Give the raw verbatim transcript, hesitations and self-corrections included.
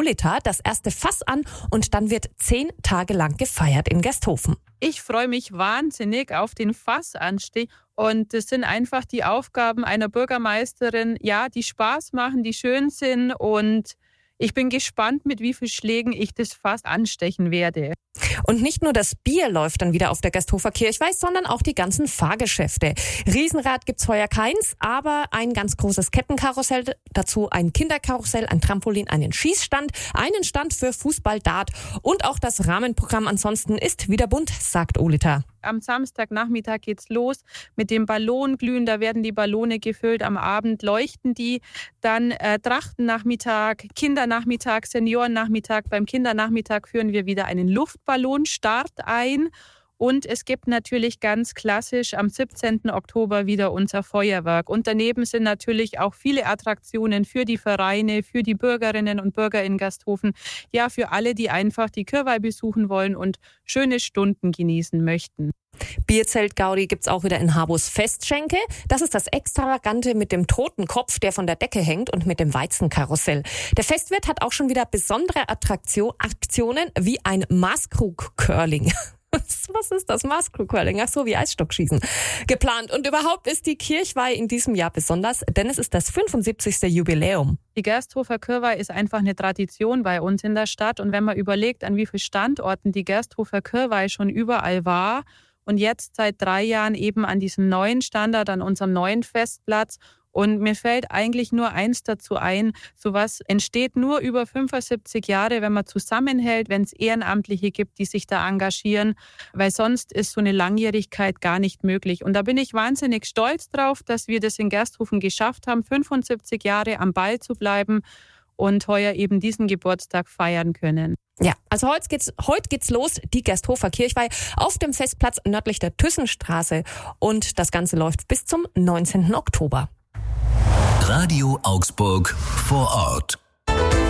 Olita das erste Fass an und dann wird zehn Tage lang gefeiert in Gersthofen. Ich freue mich wahnsinnig auf den Fassanstich. Und das sind einfach die Aufgaben einer Bürgermeisterin, ja, die Spaß machen, die schön sind. Und ich bin gespannt, mit wie vielen Schlägen ich das Fass anstechen werde. Und nicht nur das Bier läuft dann wieder auf der Gersthofer Kirchweih, sondern auch die ganzen Fahrgeschäfte. Riesenrad gibt's heuer keins, aber ein ganz großes Kettenkarussell, dazu ein Kinderkarussell, ein Trampolin, einen Schießstand, einen Stand für Fußball, Dart und auch das Rahmenprogramm ansonsten ist wieder bunt, sagt Olita. Am Samstagnachmittag geht's los mit dem Ballonglühen. Da werden die Ballone gefüllt. Am Abend leuchten die. Dann äh, Trachtennachmittag, Kindernachmittag, Seniorennachmittag. Beim Kindernachmittag führen wir wieder einen Luftballonstart ein. Und es gibt natürlich ganz klassisch am siebzehnten Oktober wieder unser Feuerwerk. Und daneben sind natürlich auch viele Attraktionen für die Vereine, für die Bürgerinnen und Bürger in Gersthofen. Ja, für alle, die einfach die Kirchweih besuchen wollen und schöne Stunden genießen möchten. Bierzelt-Gaudi gibt's auch wieder in Habos Festschenke. Das ist das Extravagante mit dem Totenkopf, der von der Decke hängt und mit dem Weizenkarussell. Der Festwirt hat auch schon wieder besondere Attraktion, Aktionen wie ein Maßkrug-Curling. Was ist das? Maßkrug-Curling? Ach so, wie Eisstockschießen. Geplant. Und überhaupt ist die Kirchweih in diesem Jahr besonders, denn es ist das fünfundsiebzigste Jubiläum. Die Gersthofer Kirchweih ist einfach eine Tradition bei uns in der Stadt. Und wenn man überlegt, an wie vielen Standorten die Gersthofer Kirchweih schon überall war und jetzt seit drei Jahren eben an diesem neuen Standort, an unserem neuen Festplatz. Und mir fällt eigentlich nur eins dazu ein, sowas entsteht nur über fünfundsiebzig Jahre, wenn man zusammenhält, wenn es Ehrenamtliche gibt, die sich da engagieren, weil sonst ist so eine Langjährigkeit gar nicht möglich. Und da bin ich wahnsinnig stolz drauf, dass wir das in Gersthofen geschafft haben, fünfundsiebzig Jahre am Ball zu bleiben und heuer eben diesen Geburtstag feiern können. Ja, also heute geht's, heute geht's los, die Gersthofer Kirchweih auf dem Festplatz nördlich der Thüssenstraße. Und das Ganze läuft bis zum neunzehnten Oktober. Radio Augsburg vor Ort.